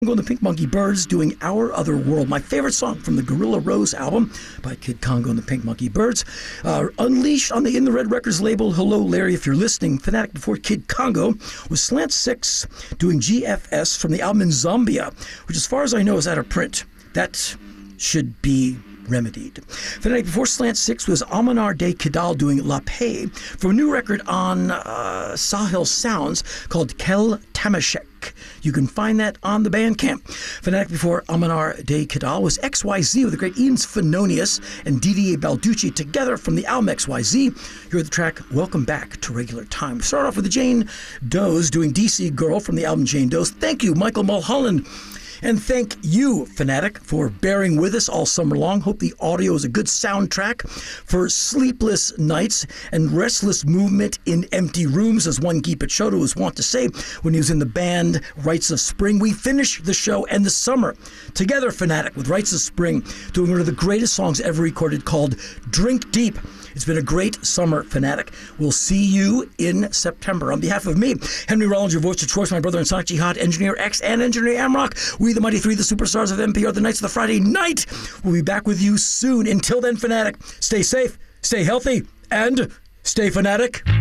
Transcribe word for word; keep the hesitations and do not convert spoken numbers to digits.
and the Pink Monkey Birds doing Our Other World, my favorite song from the Gorilla Rose album by Kid Congo and the Pink Monkey Birds. Uh, unleashed on the In the Red Records label. Hello, Larry, if you're listening. Fanatic before Kid Congo was Slant Six doing G F S from the album Zambia, which as far as I know is out of print. That should be remedied. Fanatic before Slant Six was Amanar De Kidal doing La Paix from a new record on uh, Sahel Sounds called Kel Tamashek. You can find that on the Bandcamp. Fanatic before Amanar De Kidal was X Y Z with the great Ian Svenonius and Didier Balducci together from the album X Y Z. Here's the track Welcome Back to Regular Time. We start off with the Jane Does doing D C Girl from the album Jane Does. Thank you, Michael Mulholland. And thank you, Fanatic, for bearing with us all summer long. Hope the audio is a good soundtrack for sleepless nights and restless movement in empty rooms, as one Guy Picciotto was wont to say when he was in the band Rites of Spring. We finish the show and the summer together, Fanatic, with Rites of Spring, doing one of the greatest songs ever recorded called Drink Deep. It's been a great summer, Fanatic. We'll see you in September. On behalf of me, Henry Rollins, your voice of choice, my brother and Sonic Jihad, Engineer X, and Engineer Amrock, we the Mighty Three, the superstars of N P R, the Knights of the Friday Night. We'll be back with you soon. Until then, Fanatic, stay safe, stay healthy, and stay fanatic.